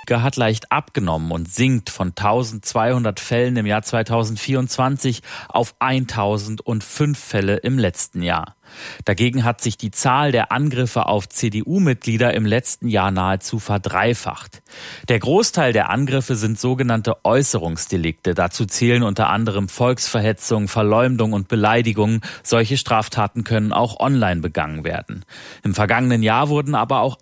hat leicht abgenommen und sinkt von 1.200 Fällen im Jahr 2024 auf 1.005 Fälle im letzten Jahr. Dagegen hat sich die Zahl der Angriffe auf CDU-Mitglieder im letzten Jahr nahezu verdreifacht. Der Großteil der Angriffe sind sogenannte Äußerungsdelikte. Dazu zählen unter anderem Volksverhetzung, Verleumdung und Beleidigung. Solche Straftaten können auch online begangen werden. Im vergangenen Jahr wurden aber auch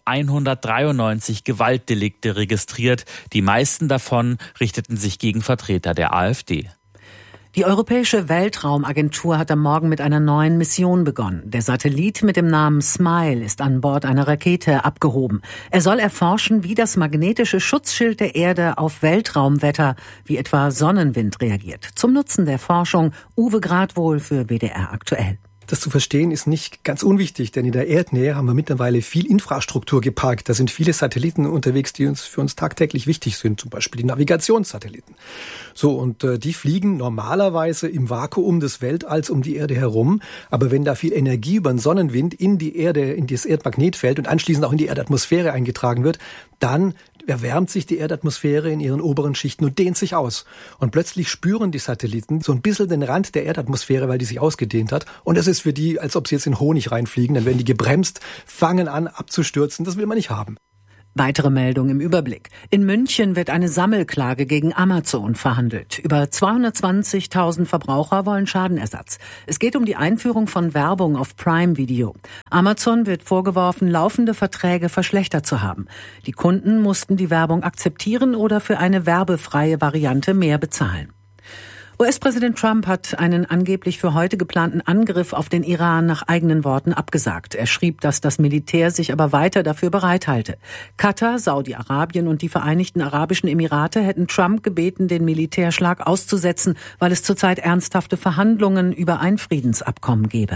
193 Gewaltdelikte registriert. Die meisten davon richteten sich gegen Vertreter der AfD. Die Europäische Weltraumagentur hat am Morgen mit einer neuen Mission begonnen. Der Satellit mit dem Namen SMILE ist an Bord einer Rakete abgehoben. Er soll erforschen, wie das magnetische Schutzschild der Erde auf Weltraumwetter wie etwa Sonnenwind reagiert. Zum Nutzen der Forschung Uwe Gradwohl für WDR aktuell. Das zu verstehen ist nicht ganz unwichtig, denn in der Erdnähe haben wir mittlerweile viel Infrastruktur geparkt. Da sind viele Satelliten unterwegs, die für uns tagtäglich wichtig sind, zum Beispiel die Navigationssatelliten. So, und die fliegen normalerweise im Vakuum des Weltalls um die Erde herum. Aber wenn da viel Energie über den Sonnenwind in die Erde, in das Erdmagnetfeld und anschließend auch in die Erdatmosphäre eingetragen wird, dann erwärmt sich die Erdatmosphäre in ihren oberen Schichten und dehnt sich aus. Und plötzlich spüren die Satelliten so ein bisschen den Rand der Erdatmosphäre, weil die sich ausgedehnt hat. Und es ist für die, als ob sie jetzt in Honig reinfliegen. Dann werden die gebremst, fangen an abzustürzen. Das will man nicht haben. Weitere Meldung im Überblick. In München wird eine Sammelklage gegen Amazon verhandelt. Über 220.000 Verbraucher wollen Schadenersatz. Es geht um die Einführung von Werbung auf Prime Video. Amazon wird vorgeworfen, laufende Verträge verschlechtert zu haben. Die Kunden mussten die Werbung akzeptieren oder für eine werbefreie Variante mehr bezahlen. US-Präsident Trump hat einen angeblich für heute geplanten Angriff auf den Iran nach eigenen Worten abgesagt. Er schrieb, dass das Militär sich aber weiter dafür bereithalte. Katar, Saudi-Arabien und die Vereinigten Arabischen Emirate hätten Trump gebeten, den Militärschlag auszusetzen, weil es zurzeit ernsthafte Verhandlungen über ein Friedensabkommen gebe.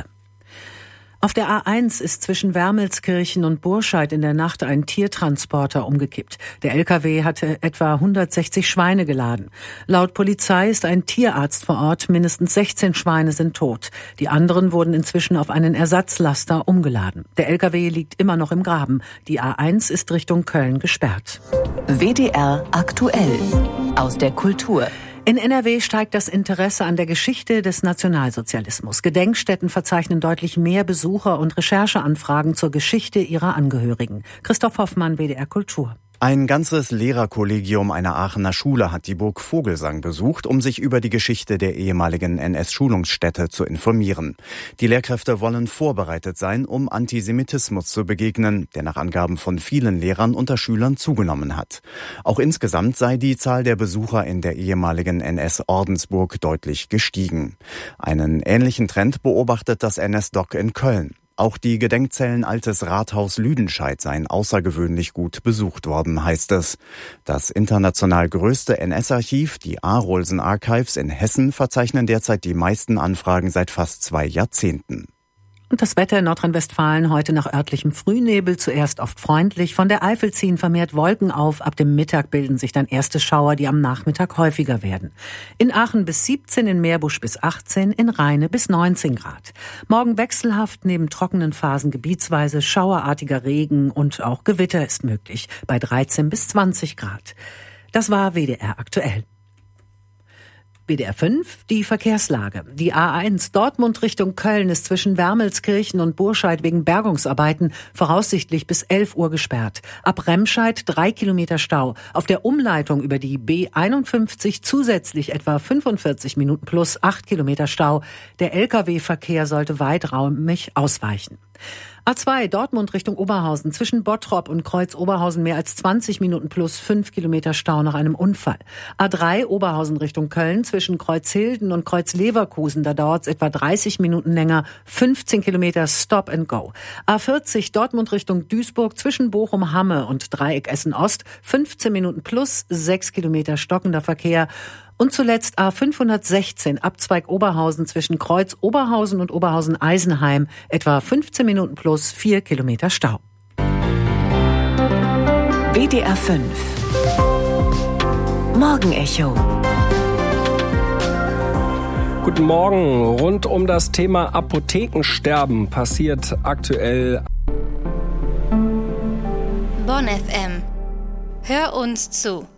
Auf der A1 ist zwischen Wermelskirchen und Burscheid in der Nacht ein Tiertransporter umgekippt. Der LKW hatte etwa 160 Schweine geladen. Laut Polizei ist ein Tierarzt vor Ort. Mindestens 16 Schweine sind tot. Die anderen wurden inzwischen auf einen Ersatzlaster umgeladen. Der LKW liegt immer noch im Graben. Die A1 ist Richtung Köln gesperrt. WDR aktuell aus der Kultur. In NRW steigt das Interesse an der Geschichte des Nationalsozialismus. Gedenkstätten verzeichnen deutlich mehr Besucher und Rechercheanfragen zur Geschichte ihrer Angehörigen. Christoph Hoffmann, WDR Kultur. Ein ganzes Lehrerkollegium einer Aachener Schule hat die Burg Vogelsang besucht, um sich über die Geschichte der ehemaligen NS-Schulungsstätte zu informieren. Die Lehrkräfte wollen vorbereitet sein, um Antisemitismus zu begegnen, der nach Angaben von vielen Lehrern unter Schülern zugenommen hat. Auch insgesamt sei die Zahl der Besucher in der ehemaligen NS-Ordensburg deutlich gestiegen. Einen ähnlichen Trend beobachtet das NS-Doc in Köln. Auch die Gedenkzellen Altes Rathaus Lüdenscheid seien außergewöhnlich gut besucht worden, heißt es. Das international größte NS-Archiv, die Arolsen Archives in Hessen, verzeichnen derzeit die meisten Anfragen seit fast 2 Jahrzehnten. Und das Wetter in Nordrhein-Westfalen heute nach örtlichem Frühnebel, zuerst oft freundlich. Von der Eifel ziehen vermehrt Wolken auf. Ab dem Mittag bilden sich dann erste Schauer, die am Nachmittag häufiger werden. In Aachen bis 17, in Meerbusch bis 18, in Rheine bis 19 Grad. Morgen wechselhaft, neben trockenen Phasen gebietsweise schauerartiger Regen und auch Gewitter ist möglich. Bei 13 bis 20 Grad. Das war WDR aktuell. WDR 5, die Verkehrslage. Die A1 Dortmund Richtung Köln ist zwischen Wermelskirchen und Burscheid wegen Bergungsarbeiten voraussichtlich bis 11 Uhr gesperrt. Ab Remscheid 3 Kilometer Stau. Auf der Umleitung über die B51 zusätzlich etwa 45 Minuten plus 8 Kilometer Stau. Der Lkw-Verkehr sollte weiträumig ausweichen. A2 Dortmund Richtung Oberhausen zwischen Bottrop und Kreuz Oberhausen mehr als 20 Minuten plus 5 Kilometer Stau nach einem Unfall. A3 Oberhausen Richtung Köln zwischen Kreuzhilden und Kreuz Leverkusen, da dauert es etwa 30 Minuten länger, 15 Kilometer Stop and Go. A40 Dortmund Richtung Duisburg zwischen Bochum-Hamme und Dreieck Essen-Ost, 15 Minuten plus 6 Kilometer stockender Verkehr. Und zuletzt A516 Abzweig Oberhausen zwischen Kreuz Oberhausen und Oberhausen-Eisenheim, etwa 15 Minuten plus 4 Kilometer Stau. WDR 5 Morgenecho. Guten Morgen. Rund um das Thema Apothekensterben passiert aktuell Bonn FM. Hör uns zu.